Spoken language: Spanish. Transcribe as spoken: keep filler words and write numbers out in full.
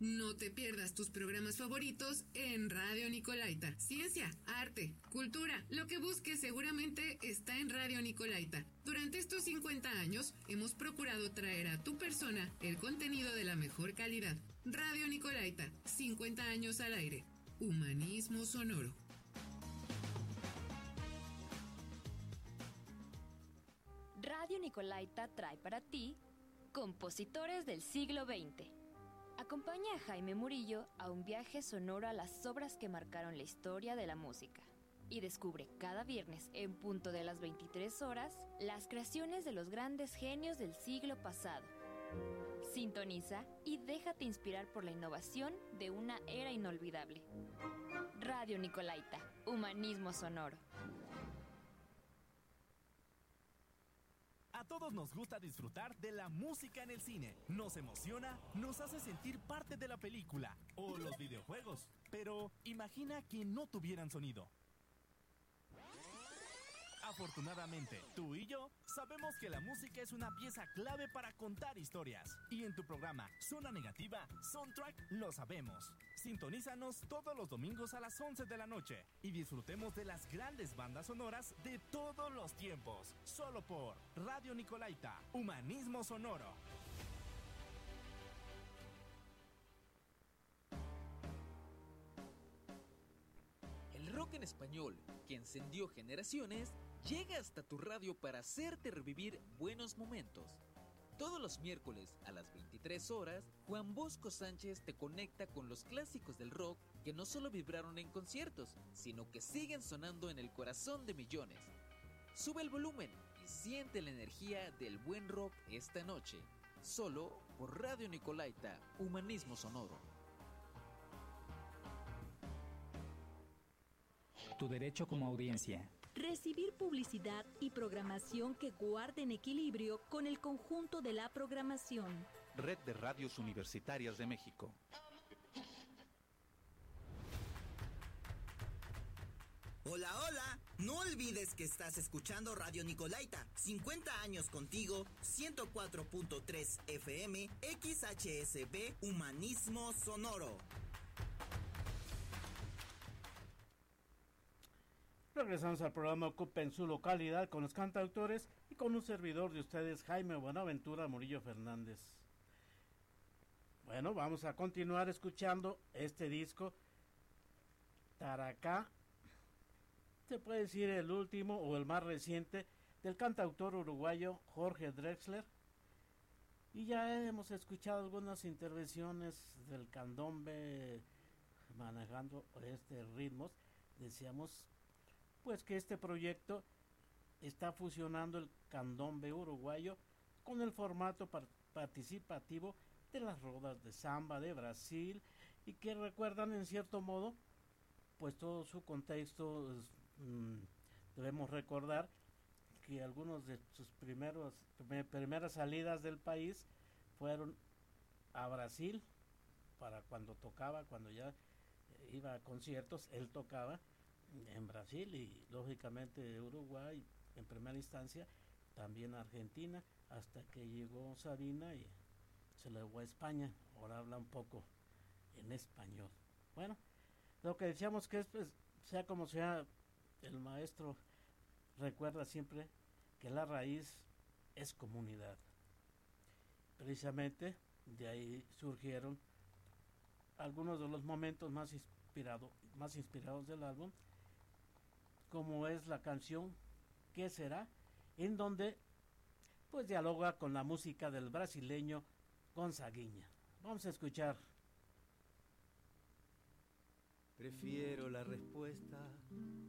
No te pierdas tus programas favoritos en Radio Nicolaita. Ciencia, arte, cultura, lo que busques seguramente está en Radio Nicolaita. Durante estos cincuenta años hemos procurado traer a tu persona el contenido de la mejor calidad. Radio Nicolaita, cincuenta años al aire. Humanismo sonoro. Radio Nicolaita trae para ti Compositores del siglo veinte. Acompaña a Jaime Murillo a un viaje sonoro a las obras que marcaron la historia de la música y descubre cada viernes en punto de las veintitrés horas las creaciones de los grandes genios del siglo pasado. Sintoniza y déjate inspirar por la innovación de una era inolvidable. Radio Nicolaita, humanismo sonoro. A todos nos gusta disfrutar de la música en el cine. Nos emociona, nos hace sentir parte de la película o los videojuegos. Pero imagina que no tuvieran sonido. Afortunadamente, tú y yo sabemos que la música es una pieza clave para contar historias. Y en tu programa Zona Negativa, Soundtrack, lo sabemos. Sintonízanos todos los domingos a las once de la noche y disfrutemos de las grandes bandas sonoras de todos los tiempos. Solo por Radio Nicolaita, humanismo sonoro. El rock en español, que encendió generaciones, llega hasta tu radio para hacerte revivir buenos momentos. Todos los miércoles a las veintitrés horas, Juan Bosco Sánchez te conecta con los clásicos del rock que no solo vibraron en conciertos, sino que siguen sonando en el corazón de millones. Sube el volumen y siente la energía del buen rock esta noche, solo por Radio Nicolaita, humanismo sonoro. Tu derecho como audiencia. Recibir publicidad y programación que guarden equilibrio con el conjunto de la programación. Red de Radios Universitarias de México. Hola, hola. No olvides que estás escuchando Radio Nicolaita. cincuenta años contigo, ciento cuatro punto tres F M, X H S B, humanismo sonoro. Regresamos al programa Ocupa en su localidad con los cantautores y con un servidor de ustedes, Jaime Buenaventura Murillo Fernández. Bueno, vamos a continuar escuchando este disco, Taracá, se puede decir el último o el más reciente del cantautor uruguayo Jorge Drexler. Y ya hemos escuchado algunas intervenciones del candombe manejando este ritmos. Decíamos pues que este proyecto está fusionando el candombe uruguayo con el formato par- participativo de las rodas de samba de Brasil y que recuerdan en cierto modo pues todo su contexto. Mmm, debemos recordar que algunos de sus primeros primeras salidas del país fueron a Brasil para cuando tocaba, cuando ya iba a conciertos, él tocaba en Brasil y lógicamente Uruguay en primera instancia, también Argentina, hasta que llegó Sabina y se le fue a España. Ahora habla un poco en español. Bueno, lo que decíamos que es, pues, sea como sea, el maestro recuerda siempre que la raíz es comunidad. Precisamente de ahí surgieron algunos de los momentos más inspirado, más inspirados del álbum, como es la canción ¿Qué será?, en donde pues dialoga con la música del brasileño Gonzaguinha. Vamos a escuchar. Prefiero la respuesta